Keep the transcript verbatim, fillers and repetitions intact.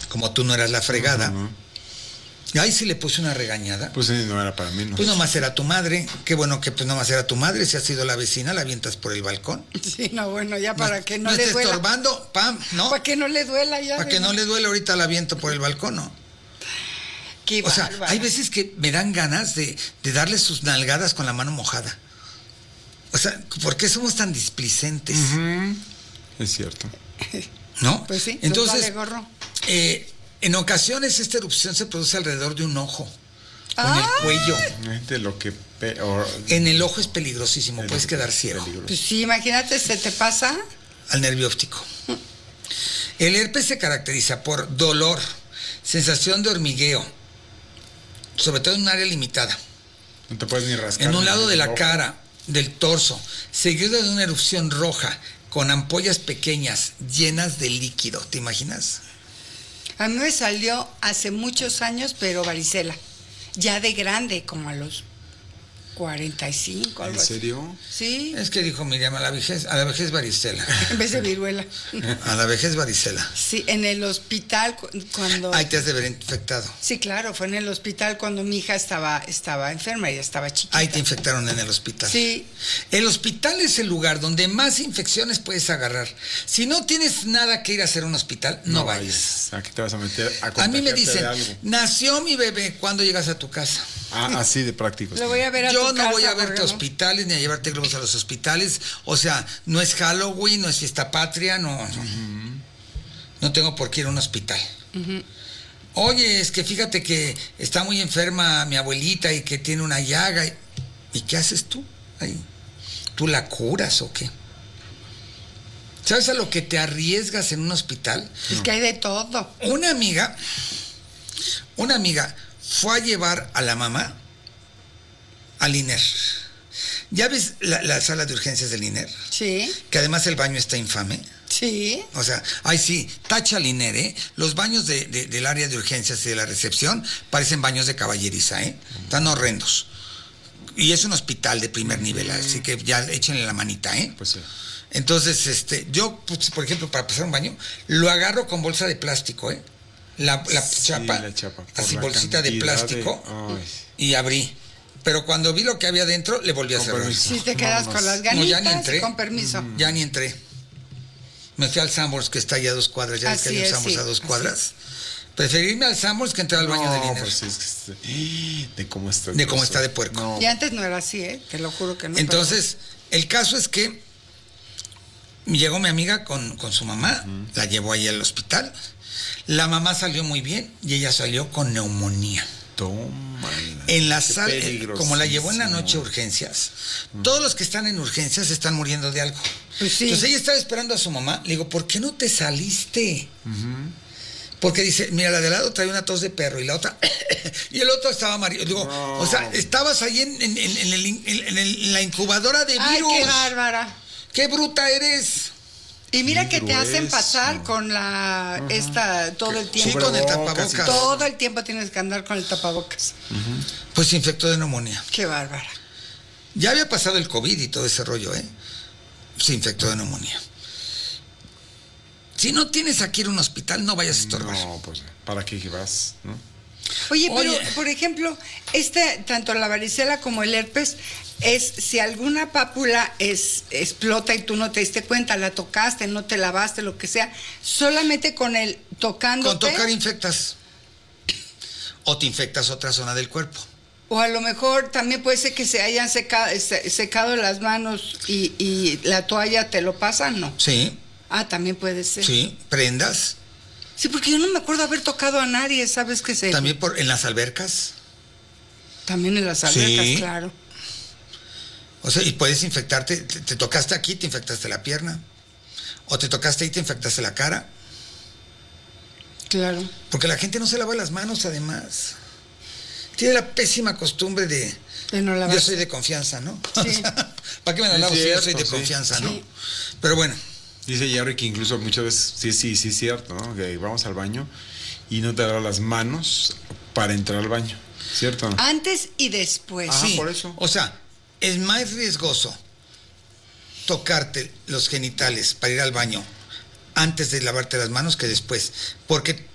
como tú no eras la fregada. Uh-huh. Ahí sí le puse una regañada. Pues sí, no era para mí, ¿no? Pues nomás era tu madre. Qué bueno que pues nomás era tu madre. Si ha sido la vecina, la avientas por el balcón. Sí, no, bueno, ya para no, que no, no le estés duela. estorbando, pam, ¿no? Para que no le duela ya. Para que no le duele, ahorita la aviento por el balcón, ¿no? Qué o sea, bárbara. hay veces que me dan ganas de, de darle sus nalgadas con la mano mojada. O sea, ¿por qué somos tan displicentes? Uh-huh. Es cierto. ¿No? Pues sí, entonces, vale gorro. Eh, en ocasiones esta erupción se produce alrededor de un ojo, o en el cuello. De lo que pe- or, en el ojo es peligrosísimo, el puedes quedar ciego. peligroso. Pues sí, imagínate, se te pasa. Al nervio óptico. El herpes se caracteriza por dolor, sensación de hormigueo, sobre todo en un área limitada. No te puedes ni rascar. En un lado de la ojo. cara, del torso, seguido de una erupción roja con ampollas pequeñas llenas de líquido. ¿Te imaginas? A mí me salió hace muchos años, pero varicela. Ya de grande, como a los cuarenta y cinco, algo ¿En así. serio? Sí, Es que dijo Miriam, a la vejez, a la vejez varicela. en vez de viruela. A la vejez varicela. Sí, en el hospital cu- cuando... Ahí te has de ver infectado. Sí, claro, fue en el hospital cuando mi hija estaba, estaba enferma, ella estaba chiquita. Ahí te infectaron en el hospital. Sí. El hospital es el lugar donde más infecciones puedes agarrar. Si no tienes nada que ir a hacer a un hospital, no, no vayas. Aquí te vas a meter a A mí me contagiarte dicen, de algo. nació mi bebé, ¿cuándo llegas a tu casa? Ah, así de práctico. Lo voy a ver a Yo tu no casa, voy a verte a porque no. hospitales ni a llevarte globos a los hospitales. O sea, no es Halloween, no es fiesta patria, no. No, uh-huh. No tengo por qué ir a un hospital. Uh-huh. Oye, es que fíjate que está muy enferma mi abuelita y que tiene una llaga. ¿Y qué haces tú ahí? ¿Tú la curas o qué? ¿Sabes a lo que te arriesgas en un hospital? Es que hay de todo. Una amiga, una amiga fue a llevar a la mamá al I N E R. ¿Ya ves la, la sala de urgencias del I N E R? Sí. Que además el baño está infame. Sí. O sea, ay sí, tacha el I N E R, ¿eh? Los baños de, de, del área de urgencias y de la recepción parecen baños de caballeriza, ¿eh? Están horrendos. Y es un hospital de primer nivel, así que ya échenle la manita, ¿eh? Pues sí. Entonces, este, yo, pues, por ejemplo, para pasar un baño, lo agarro con bolsa de plástico, ¿eh? La, la Sí, chapa, la chapa, por así la bolsita de cantidad plástico, de- y abrí. Pero cuando vi lo que había dentro, le volví a Con cerrar. permiso. Sí, te quedas Vámonos. con las No, ganitas ya ni entré. y con permiso. Mm. Ya ni entré. Me fui al Sanborns, que está allá a dos cuadras. Ya ves que Así hay un es, Sanborns sí, a dos así cuadras. Preferí irme al Sanborns que entrar al baño del I N E R. pues sí, es que este- de cómo está. De cómo está de puerco. No, Y antes no era así, ¿eh? Te lo juro que no. Entonces, el caso es que llegó mi amiga con, con su mamá, uh-huh. La llevó ahí al hospital. La mamá salió muy bien y ella salió con neumonía. Toma. En la sala, como la llevó en la noche a urgencias, uh-huh. Todos los que están en urgencias están muriendo de algo. Pues sí. Entonces ella estaba esperando a su mamá. Le digo, ¿por qué no te saliste? Uh-huh. Porque dice, mira, la de lado trae una tos de perro y la otra, y el otro estaba amarillo. Digo, no. O sea, estabas ahí en, en, en, en, el, en, el, en la incubadora de virus. Ay, qué bárbara. ¡Qué bruta eres! Y mira qué que grueso. Te hacen pasar con la, uh-huh. esta, todo el tiempo. Sí, con el tapabocas. Todo el tiempo tienes que andar con el tapabocas. Uh-huh. Pues se infectó de neumonía. Qué bárbara. Ya había pasado el COVID y todo ese rollo, ¿eh? Se infectó de neumonía. Si no tienes aquí ir a un hospital, no vayas a estorbar. No, pues, ¿para qué vas? ¿No? Oye, pero, Oye. por ejemplo, este, tanto la varicela como el herpes, es si alguna pápula es, explota y tú no te diste cuenta, la tocaste, no te lavaste, lo que sea, solamente con el tocándote. Con tocar infectas. O te infectas otra zona del cuerpo. O a lo mejor también puede ser que se hayan secado, secado las manos y, y la toalla te lo pasan, ¿no? Sí. Ah, también puede ser. Sí, prendas. Sí, porque yo no me acuerdo haber tocado a nadie, ¿sabes qué sé? También por, en las albercas. También en las albercas, Sí. claro. O sea, y puedes infectarte, te, te tocaste aquí, te infectaste la pierna. O te tocaste ahí, te infectaste la cara. Claro. Porque la gente no se lava las manos, además. Tiene la pésima costumbre de... De no lavarse. Yo soy de confianza, ¿no? Sí. O sea, ¿para qué me la Es lavo si yo cierto, soy de sí. confianza, Sí. no? Pero bueno. Dice Jerry que incluso muchas veces, sí, sí, sí, es cierto, ¿no? Que vamos al baño y no te lavas las manos para entrar al baño, ¿cierto? ¿No? Antes y después. Ah, Sí, por eso. O sea, es más riesgoso tocarte los genitales para ir al baño antes de lavarte las manos que después. Porque